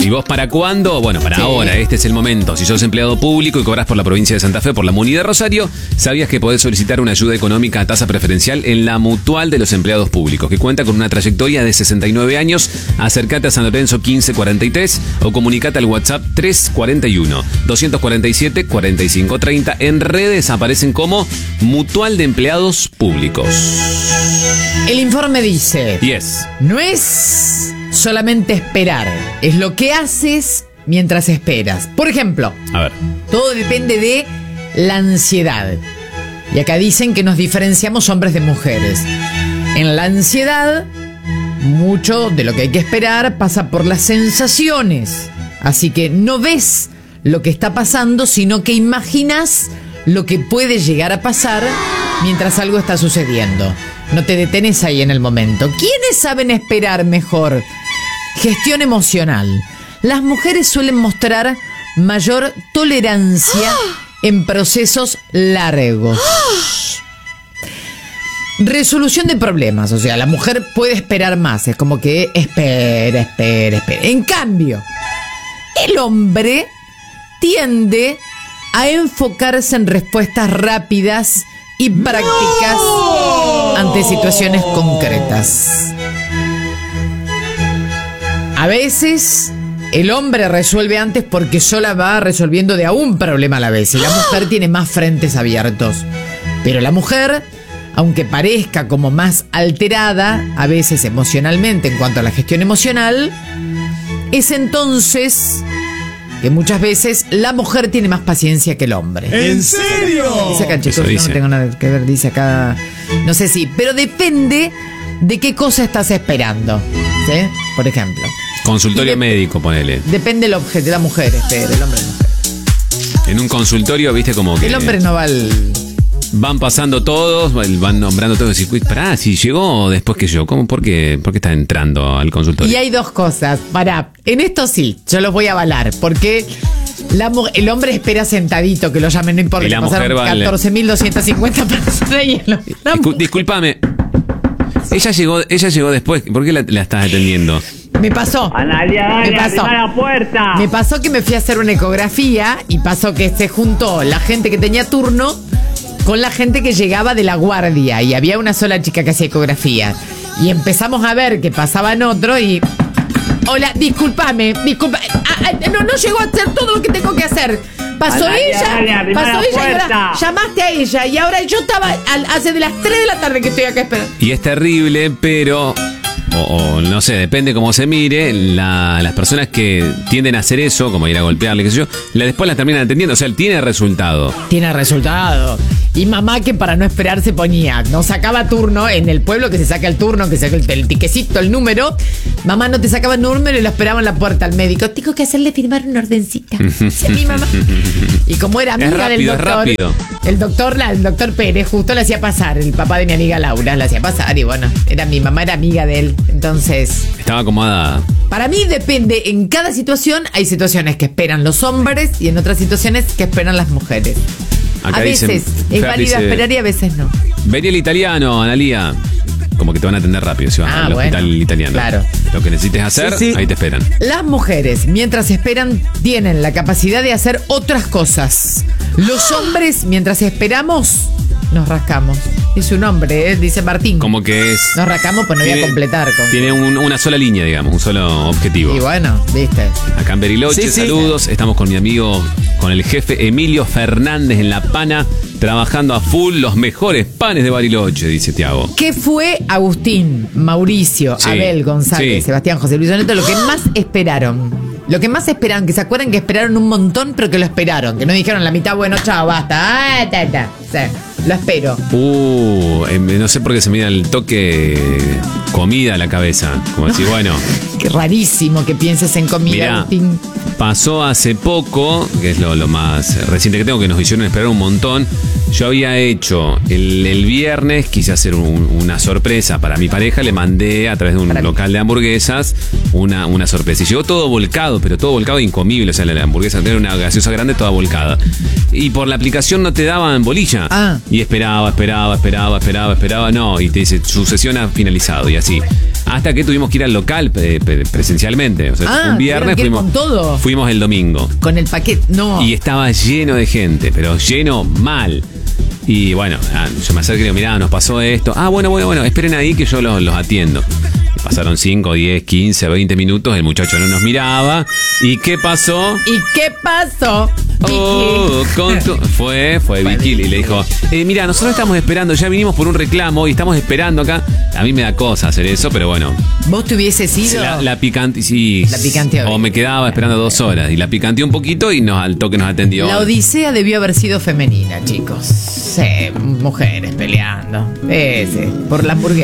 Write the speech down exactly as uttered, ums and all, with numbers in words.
¿Y vos para cuándo? Bueno, para Sí. ahora, este es el momento. Si sos empleado público y cobras por la provincia de Santa Fe, por la Muni de Rosario, ¿sabías que podés solicitar una ayuda económica a tasa preferencial en la Mutual de los Empleados Públicos, que cuenta con una trayectoria de sesenta y nueve años? Acércate a San Lorenzo quince cuarenta y tres o comunicate al WhatsApp tres cuarenta y uno, doscientos cuarenta y siete, cuarenta y cinco treinta. En redes aparecen como Mutual de Empleados Públicos. El informe dice: Yes. no es solamente esperar, es lo que haces mientras esperas. Por ejemplo, A ver. todo depende de la ansiedad. Y acá dicen que nos diferenciamos hombres de mujeres. En la ansiedad, mucho de lo que hay que esperar pasa por las sensaciones. Así que no ves lo que está pasando, sino que imaginas lo que puede llegar a pasar mientras algo está sucediendo. No te detenes ahí en el momento. ¿Quiénes saben esperar mejor? Gestión emocional. Las mujeres suelen mostrar mayor tolerancia en procesos largos. Resolución de problemas. O sea, la mujer puede esperar más. Es como que espera, espera, espera. En cambio, el hombre tiende a enfocarse en respuestas rápidas y prácticas ante situaciones concretas. A veces el hombre resuelve antes porque sola va resolviendo de a un problema a la vez y la mujer tiene más frentes abiertos. Pero la mujer, aunque parezca como más alterada, a veces emocionalmente en cuanto a la gestión emocional, es entonces que muchas veces la mujer tiene más paciencia que el hombre. ¿En serio? Dice acá, chicos, Eso yo dice. no tengo nada que ver, dice acá. No sé si, pero depende de qué cosa estás esperando. ¿Sí? Por ejemplo. Consultorio Y de- médico, ponele. Depende del objeto, de la mujer, espera, el hombre no. En un consultorio, viste, como que El hombre no va al. van pasando todos, van nombrando todos. Y pará, si llegó después que yo, ¿cómo? ¿Por qué, ¿Por qué está entrando al consultorio? Y hay dos cosas. Pará, en esto sí, yo los voy a avalar, porque la mu- el hombre espera sentadito que lo llamen, no importa. Y la que pasaron mujer va al- catorce mil doscientas cincuenta personas y el- la Discul- mu- discúlpame. Ella llegó, ella llegó después. ¿Por qué la, la estás atendiendo? Me pasó. Analia, dale, Me pasó. arriba la puerta. Me pasó que me fui a hacer una ecografía y pasó que se juntó la gente que tenía turno con la gente que llegaba de la guardia y había una sola chica que hacía ecografía. Y empezamos a ver que pasaban otro y... Hola, discúlpame, disculpa. Ah, ah, no, no llegó a hacer todo lo que tengo que hacer. Pasó Analia, ella, dale, arriba pasó la ella y ahora puerta. llamaste a ella y ahora yo estaba al- hace de las tres de la tarde que estoy acá esperando. Y es terrible, pero... O, o no sé, depende cómo se mire. La- las personas que tienden a hacer eso, como ir a golpearle, qué sé yo, la, después las terminan atendiendo. O sea, tiene resultado. Tiene resultado. Y mamá que para no esperar se ponía, no sacaba turno en el pueblo que se saca el turno, que saca el, el tiquecito, el número. Mamá no te sacaba el número y lo esperaba en la puerta al médico. Tengo que hacerle firmar una ordencita. Dice mi mamá. Y como era amiga Es rápido, del es doctor, rápido. el doctor, la- el doctor Pérez justo le hacía pasar, el papá de mi amiga Laura, le hacía pasar y bueno, era mi mamá era amiga de él. Entonces, Estaba acomodada. para mí depende, en cada situación hay situaciones que esperan los hombres y en otras situaciones que esperan las mujeres. Acá a dicen- veces es Fer válido dice- esperar y a veces no. Vení al italiano, Analía. Como que te van a atender rápido si vas Ah, al bueno. hospital italiano. Claro. Lo que necesites hacer, Sí, sí. ahí te esperan. Las mujeres, mientras esperan, tienen la capacidad de hacer otras cosas. Los hombres, mientras esperamos, nos rascamos. Es un hombre, ¿eh? Dice Martín. Como que es... Nos rascamos, pues no voy a tiene- completar. Con... Tiene un- una sola línea, digamos, un solo objetivo. Y bueno, viste. Acá en Beriloche, Sí, sí. saludos. Estamos con mi amigo, con el jefe Emilio Fernández en La Pana, trabajando a full los mejores panes de Bariloche, dice Tiago. ¿Qué fue Agustín, Mauricio, Sí, Abel, González, sí. Sebastián, José Luis Doneto? Lo que más esperaron. Lo que más esperaron, que se acuerdan que esperaron un montón, pero que lo esperaron. Que no dijeron la mitad, bueno, chao, basta. Ah, ta, ta. O sea, lo espero. Uh, eh, no sé por qué se me da el toque comida a la cabeza. Como decir, bueno, Qué rarísimo que pienses en comida, mirá, Agustín. pasó hace poco, que es lo, lo más reciente que tengo, que nos hicieron esperar un montón. Yo había hecho el, el viernes, quise hacer un- una sorpresa para mi pareja, le mandé a través de un Para mí. local de hamburguesas una, una sorpresa. Y llegó todo volcado, pero todo volcado incomible. O sea, la, la hamburguesa era una gaseosa grande, toda volcada. Y por la aplicación no te daban bolilla. Ah. Y esperaba, esperaba, esperaba, esperaba, esperaba. No, y te dice, su sesión ha finalizado y así. Hasta que tuvimos que ir al local eh, presencialmente. O sea, Ah, un viernes ¿tuvieron que ir fuimos, con todo? fuimos el domingo. Con el paquete, no. Y estaba lleno de gente, pero lleno mal. Y bueno, ah, yo me acerqué y digo, mirá, nos pasó esto. Ah, bueno, bueno, bueno, esperen ahí que yo los, los atiendo. Pasaron cinco, diez, quince, veinte minutos, el muchacho no nos miraba. ¿Y qué pasó? ¿Y qué pasó? Oh, con tu- fue, fue Vicky y le dijo, eh, mira, nosotros estamos esperando, ya vinimos por un reclamo y estamos esperando acá. A mí me da cosa hacer eso, pero bueno. ¿Vos te hubieses ido? La, la picante, sí. La picanteó. O me quedaba esperando dos horas y la picanteó un poquito y nos, al toque nos atendió. La odisea debió haber sido femenina, chicos. Sí, mujeres peleando. Sí, sí, por la hamburguesa.